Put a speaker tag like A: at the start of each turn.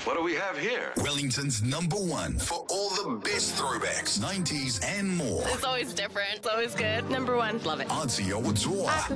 A: What do we have here?
B: Wellington's #1 for all the best throwbacks, 90s and more.
C: It's always different. It's always good. #1. Love it.
B: Auntie Owatua.